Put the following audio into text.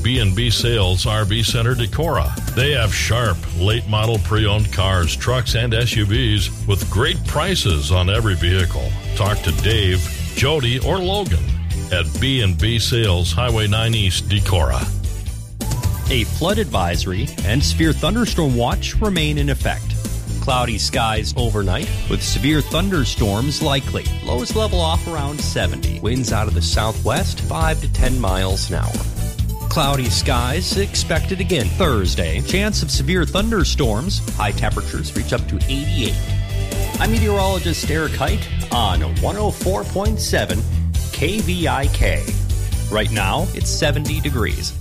B&B Sales RV Center Decorah. They have sharp, late-model pre-owned cars, trucks, and SUVs with great prices on every vehicle. Talk to Dave, Jody, or Logan at B&B Sales, Highway 9 East, Decorah. A flood advisory and severe thunderstorm watch remain in effect. Cloudy skies overnight with severe thunderstorms likely. Lows level off around 70. Winds out of the southwest 5 to 10 miles an hour. Cloudy skies expected again Thursday. Chance of severe thunderstorms. High temperatures reach up to 88. I'm meteorologist Eric Height on 104.7 KVIK. Right now, it's 70 degrees.